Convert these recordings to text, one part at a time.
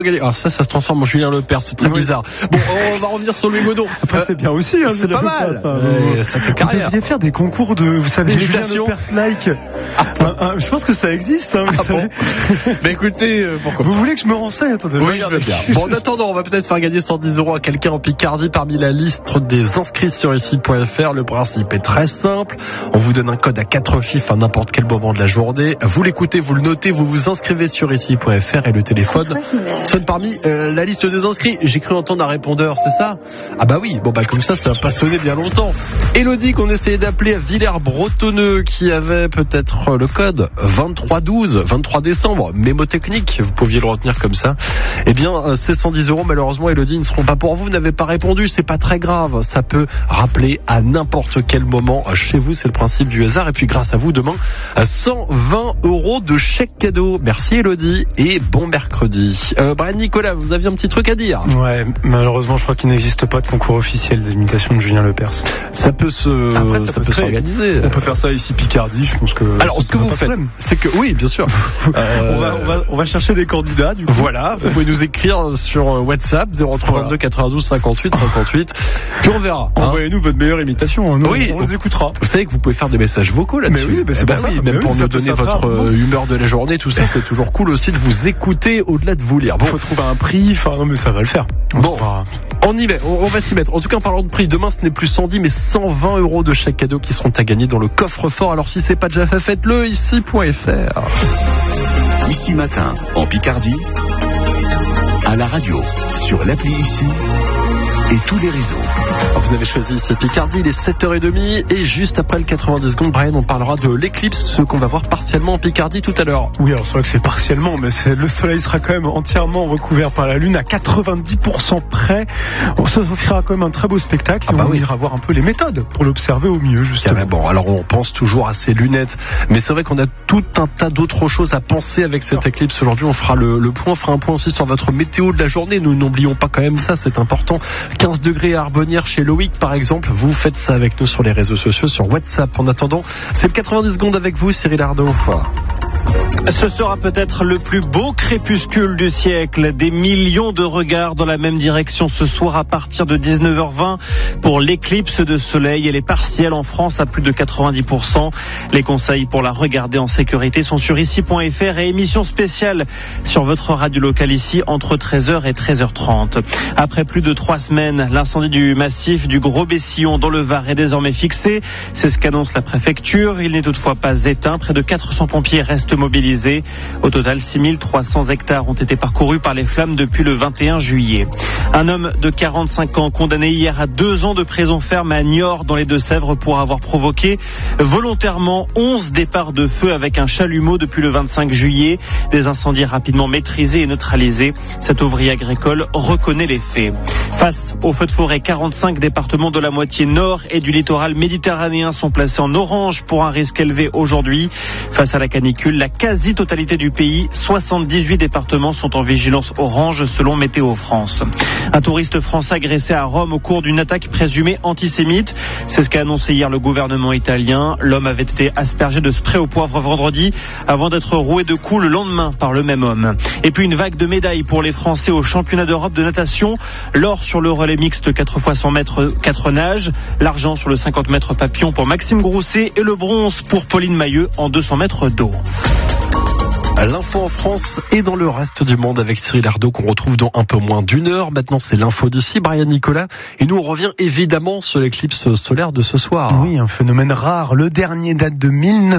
Alors ça se transforme en Julien Lepers, c'est très bizarre. Bon, on va revenir sur Louis Baudon. Après, c'est bien aussi, hein, c'est pas mal. Ça fait Vous carrière. devriez faire des concours de, vous savez, Julien D'imitation. Lepers-like. Je pense que ça existe, hein, vous savez. Bah écoutez, pourquoi Vous voulez que je me renseigne? Attendez, Oui, je veux bien. Bon, en attendant, on va peut-être faire gagner 110 € à quelqu'un en Picardie parmi la liste des inscrits sur ici.fr. Le principe est très simple. On vous donne un code à 4 chiffres à n'importe quel moment de la journée. Vous l'écoutez, vous le notez, vous vous inscrivez sur ici.fr et le téléphone sonne parmi la liste des inscrits. J'ai cru entendre un répondeur, c'est ça? Ah bah oui, bon bah comme ça va pas sonner bien longtemps. Elodie qu'on essayait d'appeler à Villers-Bretonneux qui avait peut-être le code 2312, 23 décembre, mémotechnique, vous pouviez le retenir comme ça. Eh bien, ces 110 € malheureusement, Elodie, ne seront pas pour vous, vous n'avez pas répondu, c'est pas très grave, ça peut rappeler à n'importe quel moment chez vous, c'est le principe du hasard. Et puis grâce à vous, demain, 120 € de chèque cadeau. Merci Elodie et bon mercredi. Brian Nicolas, vous aviez un petit truc à dire? Ouais, malheureusement, je crois qu'il n'existe pas de concours officiel d'imitation de Julien Lepers. Ça peut s'organiser. On peut faire ça ici Picardie, je pense que. Alors, ce que vous faites, c'est que, oui, bien sûr. On va chercher des candidats, du coup. Voilà, vous pouvez nous écrire sur WhatsApp 0322 92 58 58. Puis on verra. Envoyez-nous votre meilleure imitation. Nous, oui, on les écoutera. Vous savez que vous pouvez faire des messages vocaux là-dessus. Mais oui, c'est pour ça. Même pour nous donner votre humeur de la journée, tout ça, c'est toujours cool aussi de vous écouter au-delà de vous lire. Bon, faut trouver un prix. Enfin, non, mais ça va le faire. Bon, on y va. On va s'y mettre. En tout cas, en parlant de prix, demain, ce n'est plus 110, mais 120 € de chèque cadeau qui seront à gagner dans le coffre-fort. Alors, si c'est pas déjà fait, faites-le ici.fr. Ici matin, en Picardie, à la radio, sur l'appli Ici et tous les réseaux. Alors vous avez choisi ici Picardie, il est 7h30 et juste après le 90 secondes, Brian, on parlera de l'éclipse, ce qu'on va voir partiellement en Picardie tout à l'heure. Oui, alors c'est vrai que c'est partiellement, mais le soleil sera quand même entièrement recouvert par la lune à 90% près. Ça offrira quand même un très beau spectacle. Et on ira voir un peu les méthodes pour l'observer au mieux, justement. Bon, alors on pense toujours à ces lunettes, mais c'est vrai qu'on a tout un tas d'autres choses à penser avec cette éclipse. Aujourd'hui, on fera le point, on fera un point aussi sur votre météo de la journée. Nous n'oublions pas quand même ça, c'est important. 15 degrés à Arbonnières chez Loïc par exemple, vous faites ça avec nous sur les réseaux sociaux, sur WhatsApp. En attendant, c'est le 90 secondes avec vous, Cyril Ardo. Ce sera peut-être le plus beau crépuscule du siècle. Des millions de regards dans la même direction ce soir à partir de 19h20 pour l'éclipse de soleil. Elle est partielle en France à plus de 90%. Les conseils pour la regarder en sécurité sont sur ici.fr et émission spéciale sur votre radio locale ici entre 13h et 13h30. Après plus de 3 semaines, l'incendie du massif du Gros Bessillon dans le Var est désormais fixé. C'est ce qu'annonce la préfecture. Il n'est toutefois pas éteint. Près de 400 pompiers restent mobilisés. Au total, 6300 hectares ont été parcourus par les flammes depuis le 21 juillet. Un homme de 45 ans condamné hier à 2 ans de prison ferme à Niort dans les Deux-Sèvres pour avoir provoqué volontairement 11 départs de feu avec un chalumeau depuis le 25 juillet. Des incendies rapidement maîtrisés et neutralisés. Cet ouvrier agricole reconnaît les faits. Face aux feux de forêt, 45 départements de la moitié nord et du littoral méditerranéen sont placés en orange pour un risque élevé aujourd'hui. Face à la canicule, la quasi-totalité du pays, 78 départements sont en vigilance orange selon Météo France. Un touriste français agressé à Rome au cours d'une attaque présumée antisémite. C'est ce qu'a annoncé hier le gouvernement italien. L'homme avait été aspergé de spray au poivre vendredi avant d'être roué de coups le lendemain par le même homme. Et puis une vague de médailles pour les Français au championnat d'Europe de natation. L'or sur le relais mixte 4 x 100 mètres 4 nages. L'argent sur le 50 mètres papillon pour Maxime Grousset et le bronze pour Pauline Mailleux en 200 mètres d'eau. L'info en France et dans le reste du monde avec Cyril Ardo qu'on retrouve dans un peu moins d'une heure. Maintenant, c'est l'info d'ici, Brian Nicolas. Et nous, on revient évidemment sur l'éclipse solaire de ce soir. Oui, un phénomène rare. Le dernier date de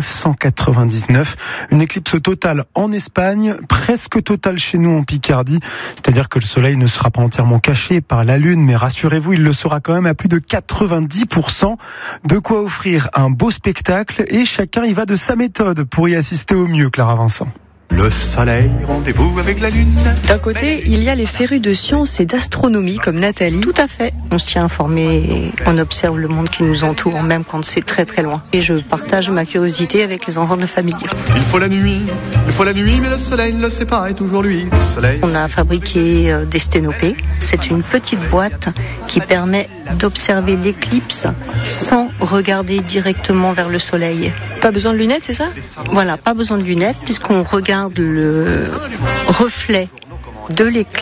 1999. Une éclipse totale en Espagne, presque totale chez nous en Picardie. C'est-à-dire que le soleil ne sera pas entièrement caché par la lune, mais rassurez-vous, il le sera quand même à plus de 90%. De quoi offrir un beau spectacle et chacun y va de sa méthode pour y assister au mieux, Clara Vincent. Le soleil, rendez-vous avec la lune. D'un côté, il y a les férus de science et d'astronomie comme Nathalie. Tout à fait. On se tient informé et on observe le monde qui nous entoure, même quand c'est très très loin. Et je partage ma curiosité avec les enfants de la famille. Il faut la nuit, mais le soleil ne le sait pas, et toujours lui, le soleil. On a fabriqué des sténopées. C'est une petite boîte qui permet d'observer l'éclipse sans regarder directement vers le soleil. Pas besoin de lunettes, c'est ça ? Voilà, pas besoin de lunettes puisqu'on regarde le reflet de l'éclipse